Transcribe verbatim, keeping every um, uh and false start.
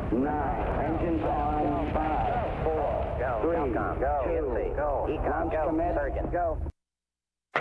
nine, engines on, five, four, Go. three, Falcon. two, Go. Econ. launch Go. commit, Surgeon. go.